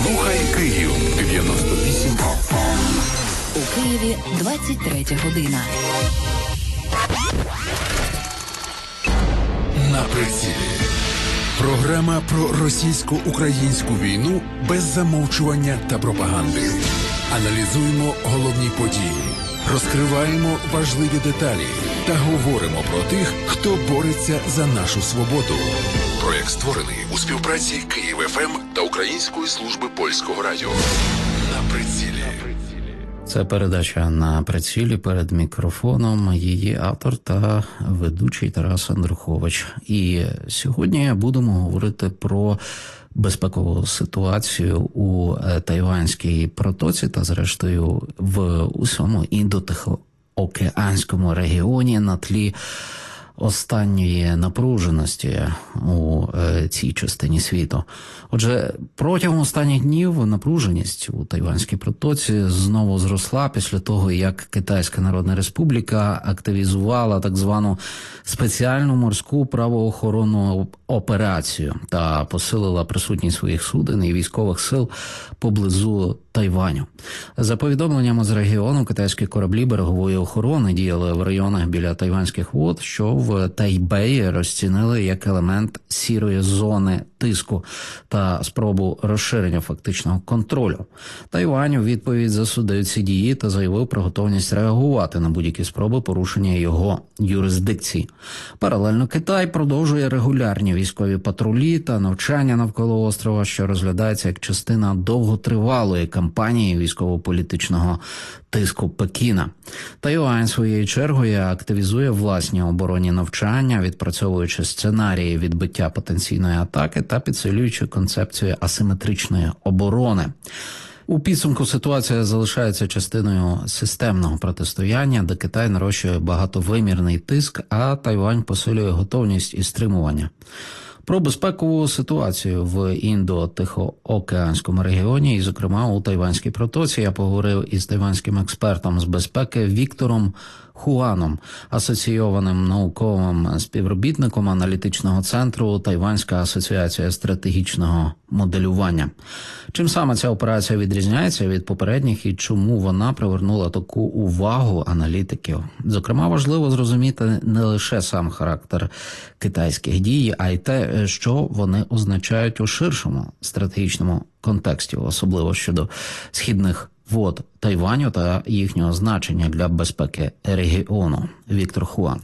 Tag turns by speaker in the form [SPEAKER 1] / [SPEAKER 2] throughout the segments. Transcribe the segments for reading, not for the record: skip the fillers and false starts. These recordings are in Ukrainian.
[SPEAKER 1] Слухай Київ 98 FM.
[SPEAKER 2] У Києві 23 година.
[SPEAKER 1] На прицілі. Програма про російсько-українську війну без замовчування та пропаганди. Аналізуємо головні події, розкриваємо важливі деталі та говоримо про тих, хто бореться за нашу свободу. Проєкт створений у співпраці Київ ФМ та Української служби польського радіо. На прицілі.
[SPEAKER 3] Це передача «На прицілі», перед мікрофоном її автор та ведучий Тарас Андрухович. І сьогодні будемо говорити про безпекову ситуацію у Тайванській протоці та, зрештою, в усьому індотихоокеанському регіоні на тлі останньої напруженості у цій частині світу. Отже, протягом останніх днів напруженість у Тайванській протоці знову зросла після того, як Китайська Народна Республіка активізувала так звану спеціальну морську правоохоронну операцію та посилила присутність своїх суден і військових сил поблизу Тайваню. За повідомленнями з регіону, китайські кораблі берегової охорони діяли в районах біля тайванських вод, що в Тайбеї розцінили як елемент сірої зони тиску та спробу розширення фактичного контролю. Тайвань у відповідь засудив ці дії та заявив про готовність реагувати на будь-які спроби порушення його юрисдикції. Паралельно Китай продовжує регулярні військові патрулі та навчання навколо острова, що розглядається як частина довготривалої кампанії військово-політичного тиску Пекіна. Тайвань своєю чергою активізує власні оборонні навчання, відпрацьовуючи сценарії відбиття потенційної атаки та підсилюючи концепцію асиметричної оборони. У підсумку ситуація залишається частиною системного протистояння, де Китай нарощує багатовимірний тиск, а Тайвань посилює готовність і стримування. Про безпекову ситуацію в Індо-Тихоокеанському регіоні і, зокрема, у Тайванській протоці я поговорив із тайванським експертом з безпеки Віктором Хуаном, асоційованим науковим співробітником аналітичного центру Тайванська асоціація стратегічного моделювання. Чим саме ця операція відрізняється від попередніх і чому вона привернула таку увагу аналітиків? Зокрема, важливо зрозуміти не лише сам характер китайських дій, а й те, що вони означають у ширшому стратегічному контексті, особливо щодо східних вод Тайваню та їхнього значення для безпеки регіону. Віктор Хуан.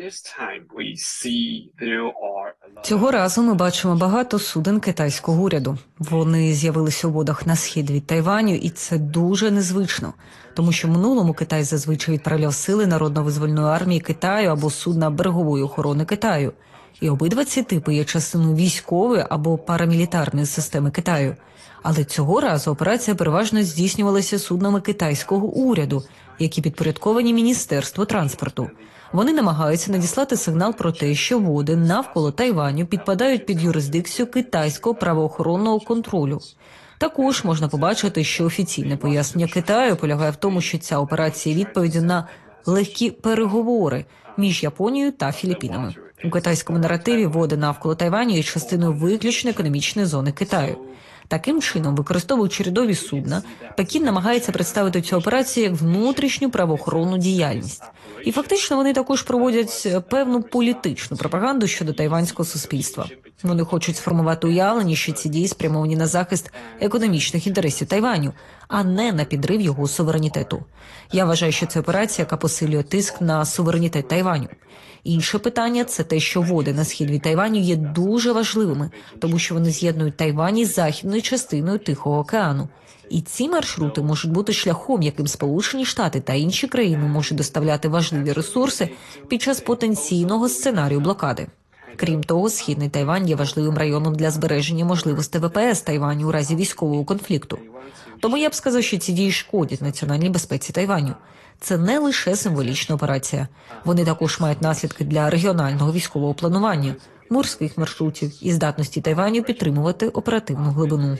[SPEAKER 4] Цього разу ми бачимо багато суден китайського уряду. Вони з'явилися у водах на схід від Тайваню, і це дуже незвично. Тому що в минулому Китай зазвичай відправляв сили Народно-визвольної армії Китаю або судна берегової охорони Китаю. І обидва ці типи є частиною військової або парамілітарної системи Китаю. Але цього разу операція переважно здійснювалася суднами китайського уряду, які підпорядковані Міністерству транспорту. Вони намагаються надіслати сигнал про те, що води навколо Тайваню підпадають під юрисдикцію китайського правоохоронного контролю. Також можна побачити, що офіційне пояснення Китаю полягає в тому, що ця операція є відповіддю на легкі переговори між Японією та Філіппінами. У китайському наративі води навколо Тайваню є частиною виключно економічної зони Китаю. Таким чином, використовуючи рядові судна, Пекін намагається представити цю операцію як внутрішню правоохоронну діяльність. І фактично вони також проводять певну політичну пропаганду щодо тайванського суспільства. Вони хочуть сформувати уявлення, що ці дії спрямовані на захист економічних інтересів Тайваню, а не на підрив його суверенітету. Я вважаю, що це операція, яка посилює тиск на суверенітет Тайваню. Інше питання – це те, що води на схід від Тайваню є дуже важливими, тому що вони з'єднують Тайвань із західною частиною Тихого океану. І ці маршрути можуть бути шляхом, яким Сполучені Штати та інші країни можуть доставляти важливі ресурси під час потенційного сценарію блокади. Крім того, Східний Тайвань є важливим районом для збереження можливостей ВПС Тайваню у разі військового конфлікту. Тому я б сказав, що ці дії шкодять національній безпеці Тайваню. Це не лише символічна операція. Вони також мають наслідки для регіонального військового планування, морських маршрутів і здатності Тайваню підтримувати оперативну глибину.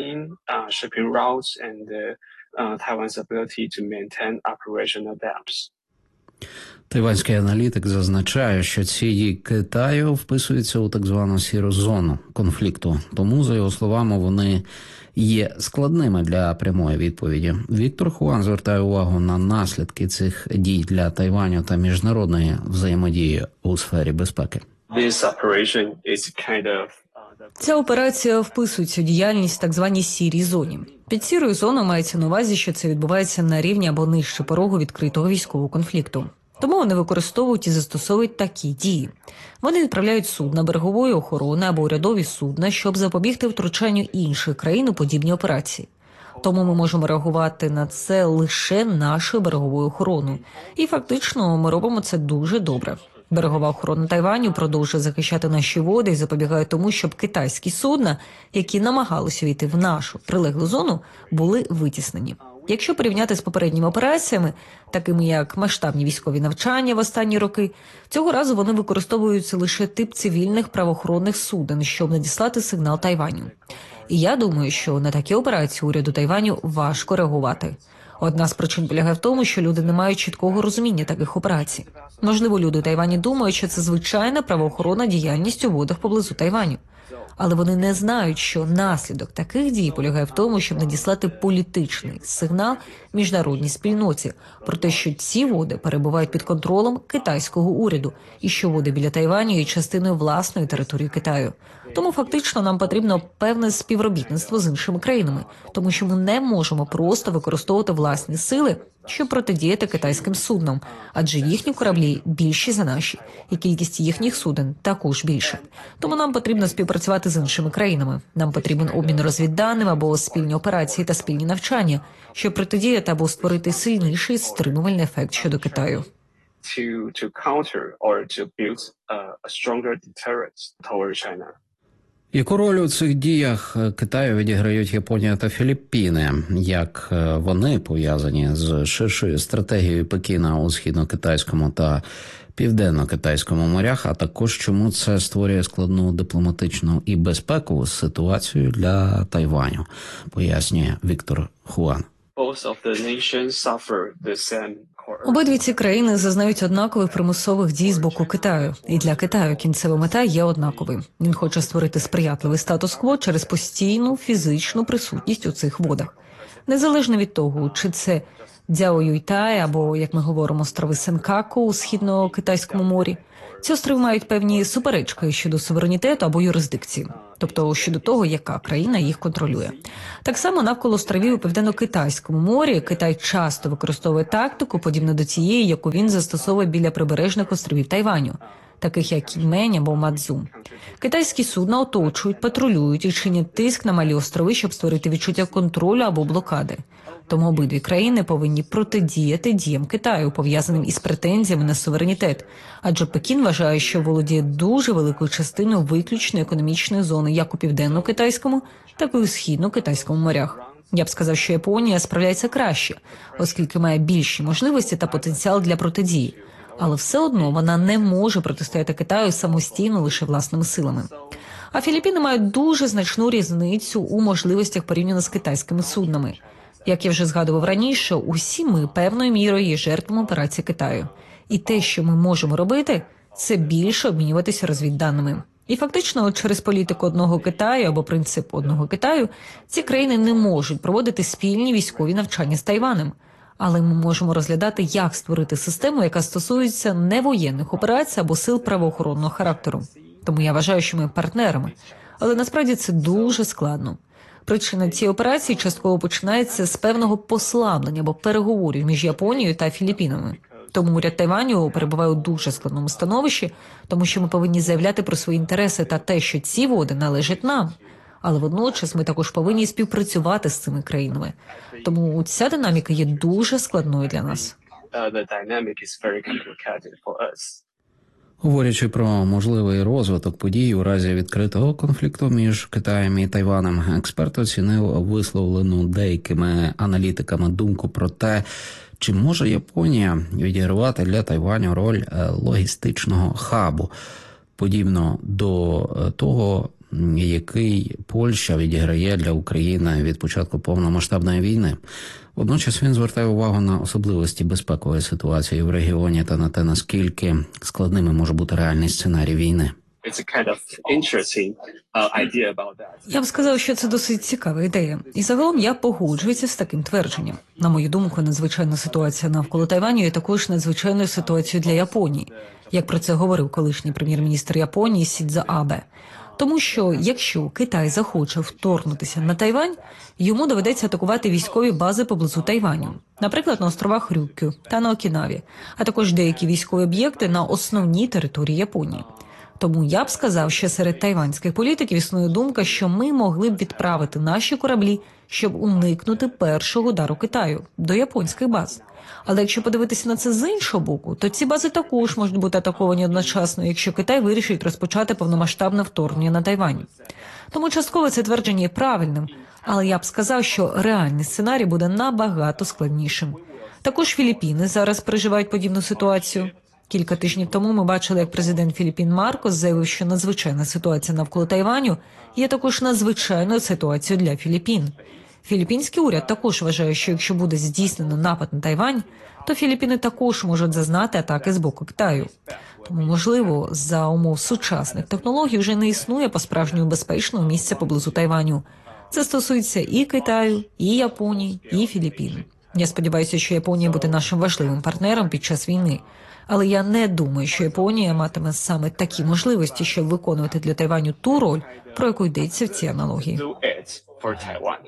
[SPEAKER 3] Тайванський аналітик зазначає, що ці дії Китаю вписуються у так звану сіру зону конфлікту. Тому, за його словами, вони є складними для прямої відповіді. Віктор Хуан звертає увагу на наслідки цих дій для Тайваню та міжнародної взаємодії у сфері безпеки.
[SPEAKER 4] Ця операція вписується у діяльність в так званій сірій зоні. Під сірою зоною мається на увазі, що це відбувається на рівні або нижче порогу відкритого військового конфлікту. Тому вони використовують і застосовують такі дії. Вони відправляють судна берегової охорони або урядові судна, щоб запобігти втручанню інших країн у подібні операції. Тому ми можемо реагувати на це лише нашою береговою охороною. І фактично ми робимо це дуже добре. Берегова охорона Тайваню продовжує захищати наші води і запобігає тому, щоб китайські судна, які намагалися війти в нашу прилеглу зону, були витіснені. Якщо порівняти з попередніми операціями, такими як масштабні військові навчання в останні роки, цього разу вони використовуються лише тип цивільних правоохоронних суден, щоб надіслати сигнал Тайваню. І я думаю, що на такі операції уряду Тайваню важко реагувати. Одна з причин полягає в тому, що люди не мають чіткого розуміння таких операцій. Можливо, люди у Тайвані думають, що це звичайна правоохоронна діяльність у водах поблизу Тайваню. Але вони не знають, що наслідок таких дій полягає в тому, щоб надіслати політичний сигнал міжнародній спільноті про те, що ці води перебувають під контролем китайського уряду і що води біля Тайваню є частиною власної території Китаю. Тому фактично нам потрібно певне співробітництво з іншими країнами, тому що ми не можемо просто використовувати власні сили, щоб протидіяти китайським суднам, адже їхні кораблі більші за наші, і кількість їхніх суден також більша. Тому нам потрібно співпрацювати з іншими країнами. Нам потрібен обмін розвідданим або спільні операції та спільні навчання, щоб протидіяти або створити сильніший стримувальний ефект щодо Китаю.
[SPEAKER 5] To counter or to build a stronger deterrence toward China.
[SPEAKER 3] Яку роль у цих діях Китаю відіграють Японія та Філіппіни? Як вони пов'язані з ширшою стратегією Пекіна у східно-китайському та південно-китайському морях, а також чому це створює складну дипломатичну і безпекову ситуацію для Тайваню, пояснює Віктор Хуан.
[SPEAKER 4] Обидві ці країни зазнають однакових примусових дій з боку Китаю. І для Китаю кінцева мета є однаковою. Він хоче створити сприятливий статус-кво через постійну фізичну присутність у цих водах. Незалежно від того, чи це Дзяо-Юйтай або, як ми говоримо, острови Сенкаку у східно-китайському морі. Ці острови мають певні суперечки щодо суверенітету або юрисдикції, тобто щодо того, яка країна їх контролює. Так само навколо островів у Південно-Китайському морі Китай часто використовує тактику, подібну до тієї, яку він застосовує біля прибережних островів Тайваню, таких як Кіньмень або Мадзу. Китайські судна оточують, патрулюють і чинять тиск на малі острови, щоб створити відчуття контролю або блокади. Тому обидві країни повинні протидіяти діям Китаю, пов'язаним із претензіями на суверенітет. Адже Пекін вважає, що володіє дуже великою частиною виключно економічної зони як у Південно-Китайському, так і у Східно-Китайському морях. Я б сказав, що Японія справляється краще, оскільки має більші можливості та потенціал для протидії. Але все одно вона не може протистояти Китаю самостійно лише власними силами. А Філіппіни мають дуже значну різницю у можливостях порівняно з китайськими суднами. Як я вже згадував раніше, усі ми певною мірою є жертвами операції Китаю. І те, що ми можемо робити, це більше обмінюватися розвідданими. І фактично через політику одного Китаю або принцип одного Китаю ці країни не можуть проводити спільні військові навчання з Тайванем. Але ми можемо розглядати, як створити систему, яка стосується невоєнних операцій або сил правоохоронного характеру. Тому я вважаю, що ми партнерами. Але насправді це дуже складно. Причина цієї операції частково починається з певного послаблення або переговорів між Японією та Філіппінами. Тому уряд Тайваню перебуває у дуже складному становищі, тому що ми повинні заявляти про свої інтереси та те, що ці води належать нам. Але водночас ми також повинні співпрацювати з цими країнами. Тому ця динаміка є дуже складною для нас.
[SPEAKER 3] Говорячи про можливий розвиток подій у разі відкритого конфлікту між Китаєм і Тайванем, експерт оцінив висловлену деякими аналітиками думку про те, чи може Японія відігравати для Тайваню роль логістичного хабу, подібно до того, який Польща відіграє для України від початку повномасштабної війни. Водночас він звертає увагу на особливості безпекової ситуації в регіоні та на те, наскільки складними може бути реальний сценарій війни.
[SPEAKER 5] it's a kind of interesting idea about that.
[SPEAKER 4] Я б сказав, що це досить цікава ідея. І загалом я погоджуюся з таким твердженням. На мою думку, надзвичайна ситуація навколо Тайваню є також надзвичайною ситуацією для Японії, як про це говорив колишній прем'єр-міністр Японії Сідзо Абе. Тому що якщо Китай захоче вторгнутися на Тайвань, йому доведеться атакувати військові бази поблизу Тайваню, наприклад, на островах Рюккю та на Окінаві, а також деякі військові об'єкти на основній території Японії. Тому я б сказав, що серед тайванських політиків існує думка, що ми могли б відправити наші кораблі, щоб уникнути першого удару Китаю до японських баз. Але якщо подивитися на це з іншого боку, то ці бази також можуть бути атаковані одночасно, якщо Китай вирішить розпочати повномасштабне вторгнення на Тайвань. Тому частково це твердження є правильним, але я б сказав, що реальний сценарій буде набагато складнішим. Також Філіппіни зараз переживають подібну ситуацію. Кілька тижнів тому ми бачили, як президент Філіппін Маркос заявив, що надзвичайна ситуація навколо Тайваню є також надзвичайною ситуацією для Філіппін. Філіппінський уряд також вважає, що якщо буде здійснено напад на Тайвань, то Філіппіни також можуть зазнати атаки з боку Китаю. Тому, можливо, за умов сучасних технологій вже не існує по-справжньому безпечного місця поблизу Тайваню. Це стосується і Китаю, і Японії, і Філіппін. Я сподіваюся, що Японія буде нашим важливим партнером під час війни. Але я не думаю, що Японія матиме саме такі можливості, щоб виконувати для Тайваню ту роль, про яку йдеться в цій аналогії.
[SPEAKER 5] Do it for Taiwan.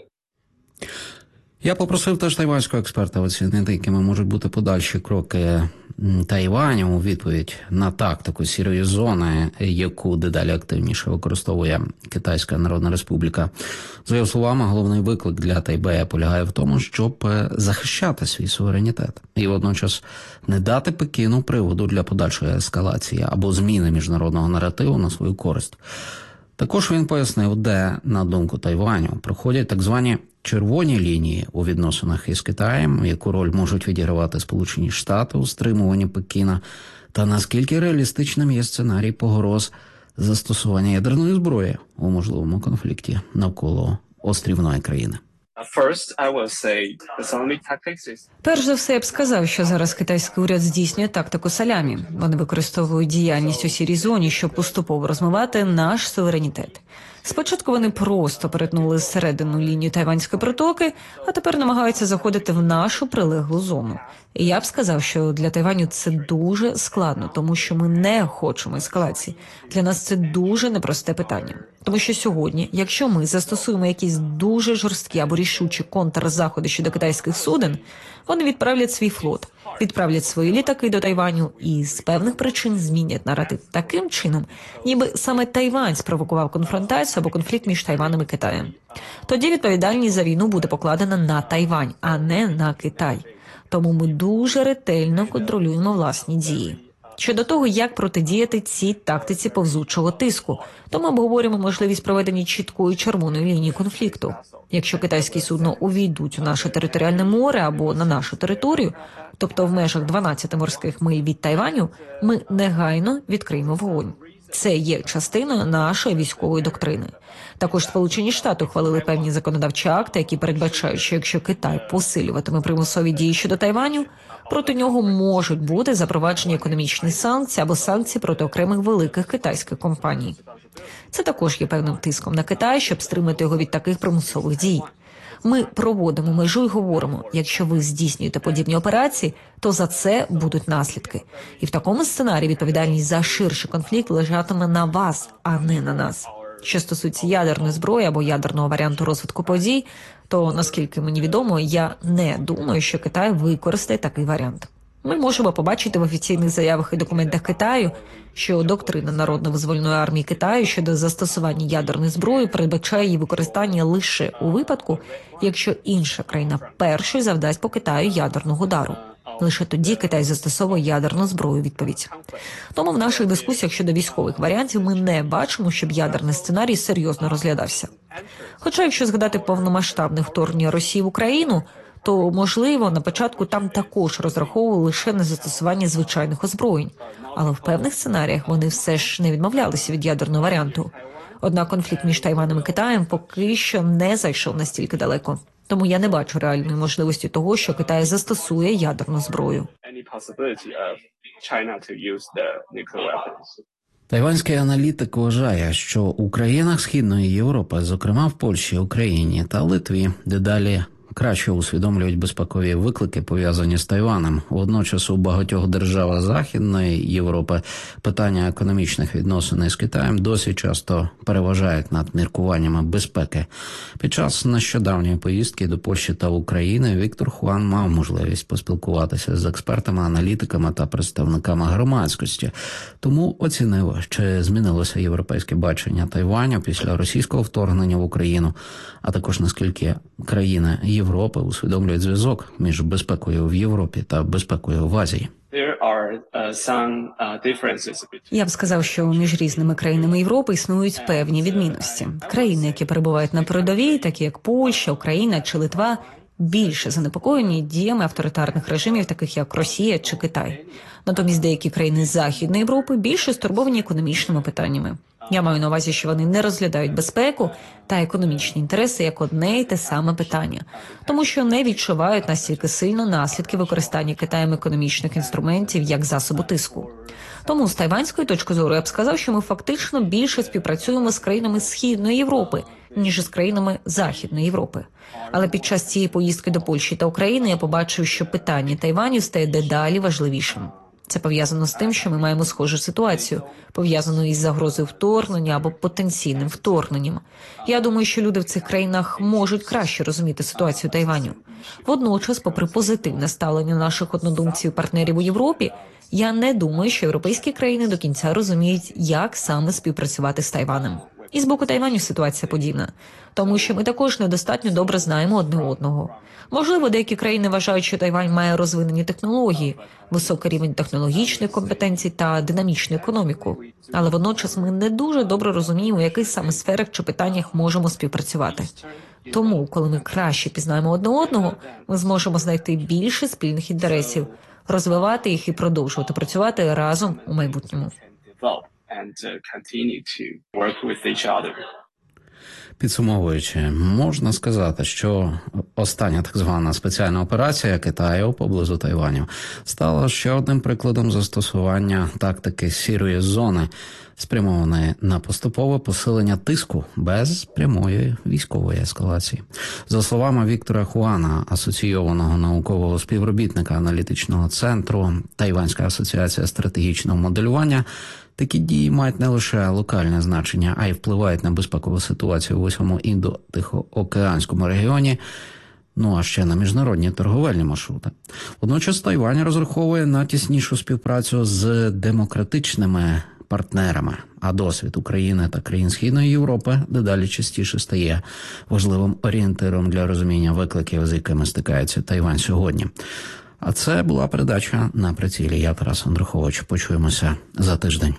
[SPEAKER 3] Я попросив теж тайванського експерта оцінити, якими можуть бути подальші кроки Тайваню у відповідь на тактику сірої зони, яку дедалі активніше використовує Китайська Народна Республіка. За його словами, головний виклик для Тайбея полягає в тому, щоб захищати свій суверенітет і водночас не дати Пекіну приводу для подальшої ескалації або зміни міжнародного наративу на свою користь. Також він пояснив, де, на думку Тайваню, проходять так звані червоні лінії у відносинах із Китаєм, яку роль можуть відігравати Сполучені Штати у стримуванні Пекіна, та наскільки реалістичним є сценарій погроз застосування ядерної зброї у можливому конфлікті навколо острівної країни.
[SPEAKER 5] First, I will say the salami tactics is
[SPEAKER 4] Перш за все, я б сказав, що зараз китайський уряд здійснює тактику салямі. Вони використовують діяльність у сірій зоні, щоб поступово розмивати наш суверенітет. Спочатку вони просто перетнули середину лінію Тайванської протоки, а тепер намагаються заходити в нашу прилеглу зону. І я б сказав, що для Тайваню це дуже складно, тому що ми не хочемо ескалації. Для нас це дуже непросте питання. Тому що сьогодні, якщо ми застосуємо якісь дуже жорсткі або рішучі контрзаходи щодо китайських суден, вони відправлять свій флот, відправлять свої літаки до Тайваню і з певних причин змінять наратив таким чином, ніби саме Тайвань спровокував конфронтацію або конфлікт між Тайваном і Китаєм. Тоді відповідальність за війну буде покладена на Тайвань, а не на Китай. Тому ми дуже ретельно контролюємо власні дії. Щодо того, як протидіяти цій тактиці повзучого тиску, то ми обговорюємо можливість проведення чіткої червоної лінії конфлікту. Якщо китайські судна увійдуть у наше територіальне море або на нашу територію, тобто в межах 12 морських миль від Тайваню, ми негайно відкриємо вогонь. Це є частиною нашої військової доктрини. Також Сполучені Штати ухвалили певні законодавчі акти, які передбачають, що якщо Китай посилюватиме примусові дії щодо Тайваню, проти нього можуть бути запроваджені економічні санкції або санкції проти окремих великих китайських компаній. Це також є певним тиском на Китай, щоб стримати його від таких примусових дій. Ми проводимо межу і говоримо, якщо ви здійснюєте подібні операції, то за це будуть наслідки. І в такому сценарії відповідальність за ширший конфлікт лежатиме на вас, а не на нас. Що стосується ядерної зброї або ядерного варіанту розвитку подій, то, наскільки мені відомо, я не думаю, що Китай використає такий варіант. Ми можемо побачити в офіційних заявах і документах Китаю, що доктрина Народно-визвольної армії Китаю щодо застосування ядерної зброї передбачає її використання лише у випадку, якщо інша країна першою завдасть по Китаю ядерного удару. Лише тоді Китай застосовує ядерну зброю у відповідь. Тому в наших дискусіях щодо військових варіантів ми не бачимо, щоб ядерний сценарій серйозно розглядався. Хоча, якщо згадати повномасштабне вторгнення Росії в Україну, то, можливо, на початку там також розраховували лише на застосування звичайних озброєнь. Але в певних сценаріях вони все ж не відмовлялися від ядерного варіанту. Однак конфлікт між Тайванем і Китаєм поки що не зайшов настільки далеко. Тому я не бачу реальної можливості того, що Китай застосує ядерну зброю.
[SPEAKER 5] any possibility of China to use the nuclear weapons.
[SPEAKER 3] Тайванський аналітик вважає, що у країнах Східної Європи, зокрема в Польщі, Україні та Литві, дедалі краще усвідомлюють безпекові виклики, пов'язані з Тайванем. Водночас у багатьох державах Західної Європи питання економічних відносин із Китаєм досі часто переважають над міркуваннями безпеки. Під час нещодавньої поїздки до Польщі та України Віктор Хуан мав можливість поспілкуватися з експертами, аналітиками та представниками громадськості. Тому оцінив, чи змінилося європейське бачення Тайваню після російського вторгнення в Україну, а також наскільки країни Європи усвідомлюють зв'язок між безпекою в Європі та безпекою в Азії.
[SPEAKER 4] Я б сказав, що між різними країнами Європи існують певні відмінності. Країни, які перебувають на передовій, такі як Польща, Україна чи Литва, більше занепокоєні діями авторитарних режимів, таких як Росія чи Китай. Натомість деякі країни Західної Європи більше стурбовані економічними питаннями. Я маю на увазі, що вони не розглядають безпеку та економічні інтереси як одне й те саме питання, тому що не відчувають настільки сильно наслідки використання Китаєм економічних інструментів як засобу тиску. Тому з тайванської точки зору я б сказав, що ми фактично більше співпрацюємо з країнами Східної Європи, ніж з країнами Західної Європи. Але під час цієї поїздки до Польщі та України я побачив, що питання Тайваню стає дедалі важливішим. Це пов'язано з тим, що ми маємо схожу ситуацію, пов'язану із загрозою вторгнення або потенційним вторгненням. Я думаю, що люди в цих країнах можуть краще розуміти ситуацію Тайваню. Водночас, попри позитивне ставлення наших однодумців і партнерів у Європі, я не думаю, що європейські країни до кінця розуміють, як саме співпрацювати з Тайванем. І з боку Тайваню ситуація подібна, тому що ми також недостатньо добре знаємо одне одного. Можливо, деякі країни вважають, що Тайвань має розвинені технології, високий рівень технологічних компетенцій та динамічну економіку. Але водночас ми не дуже добре розуміємо, в яких саме сферах чи питаннях можемо співпрацювати. Тому, коли ми краще пізнаємо одне одного, ми зможемо знайти більше спільних інтересів, розвивати їх і продовжувати працювати разом у майбутньому.
[SPEAKER 3] Підсумовуючи, можна сказати, що остання так звана спеціальна операція Китаю поблизу Тайваню стала ще одним прикладом застосування тактики сірої зони, спрямованої на поступове посилення тиску без прямої військової ескалації. За словами Віктора Хуана, асоційованого наукового співробітника аналітичного центру Тайванська асоціація стратегічного моделювання, такі дії мають не лише локальне значення, а й впливають на безпекову ситуацію у усьому Індо-Тихоокеанському регіоні, а ще на міжнародні торговельні маршрути. Водночас Тайвань розраховує на тіснішу співпрацю з демократичними партнерами, а досвід України та країн Східної Європи дедалі частіше стає важливим орієнтиром для розуміння викликів, з якими стикається Тайвань сьогодні. А це була передача «На прицілі». Я Тарас Андрухович. Почуємося за тиждень.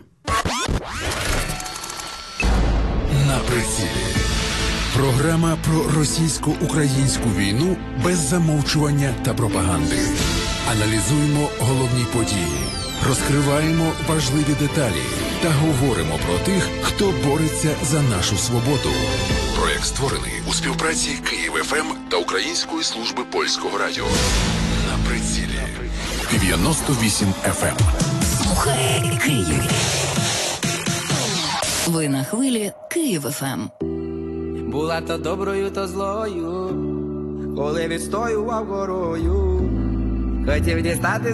[SPEAKER 1] «На прицілі». Програма про російсько-українську війну без замовчування та пропаганди. Аналізуємо головні події, розкриваємо важливі деталі та говоримо про тих, хто бореться за нашу свободу. Проєкт створений у співпраці Київ ФМ та Української служби польського радіо. На прицілі 98 FM.
[SPEAKER 2] Слухай Київ. Ви на хвилі Київ ФМ.
[SPEAKER 6] Була то доброю, то злою, коли відстоював горою, хотів дістати